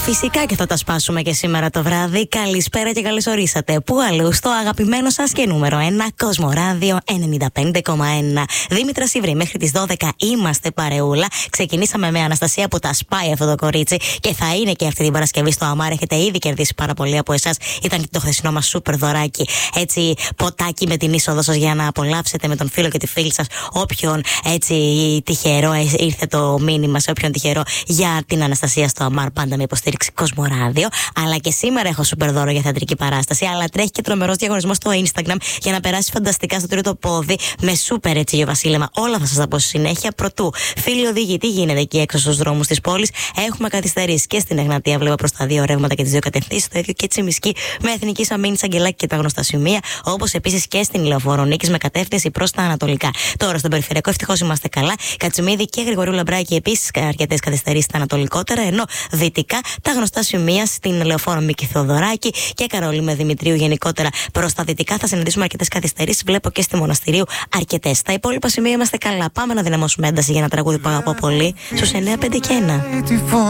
Φυσικά και θα τα σπάσουμε και σήμερα το βράδυ. Καλησπέρα και καλώς ορίσατε. Πού αλλού, στο αγαπημένο σας και νούμερο 1 Κοσμοράδιο 95,1. Δήμητρα Σιβρή, μέχρι τις 12 είμαστε παρεούλα. Ξεκινήσαμε με Αναστασία που τα σπάει αυτό το κορίτσι και θα είναι και αυτή την Παρασκευή στο Αμάρ. Έχετε ήδη κερδίσει πάρα πολλοί από εσάς. Ήταν το χθεσινό μας σούπερ δωράκι. Έτσι, ποτάκι με την είσοδο σας για να απολαύσετε με τον φίλο και τη φίλη σας. Όποιον έτσι τυχερό ήρθε το μήνυμα, σε όποιον τυχερό για την Αναστασία στο Αμάρ, πάντα με υποστήριξη Κοσμοράδιο. Αλλά και σήμερα έχω σούπερ δώρο για θεατρική παράσταση. Αλλά τρέχει και τρομερός διαγωνισμός στο Instagram για να περάσει φανταστικά στο τρίτο πόδι με σούπερ έτσι για βασίλεμα. Όλα θα σας τα πω στη συνέχεια. Πρωτού, φίλοι οδηγοί, τι γίνεται εκεί έξω στους δρόμους της πόλης. Έχουμε καθυστερήσει και στην Εγνατία, βλέπω προς τα δύο ρεύματα και τις δύο κατευθύνσεις. Το ίδιο και Τσιμισκή με Εθνική Αμήνης Αγγελάκη και τα γνωστά σημεία. Όπως επίσης και στην Λεωφόρο Νίκης με κατεύθυνση προς τα ανατολικά. Τώρα στον περιφερειακό ευτυχώς είμαστε καλά. Κατσιμίδη και Γρηγορίου Λαμπράκη επίσης αρκετές καθυστερήσεις στα ανατολικότερα. Ενώ δυτικά τα γνωστά σημεία στην Λεωφόρο Μίκη Θεοδωράκη και Καρολή με Δημητρίου γενικότερα προς τα δυτικά θα συναντήσουμε αρκετές καθυστερήσεις. Βλέπω και στη Μοναστηρίου αρκετές. Στα υπόλοιπα σημεία είμαστε καλά. Πάμε να δυναμώσουμε ένταση για ένα τραγούδι που αγαπώ πολύ. Στους 9, 5 και 1.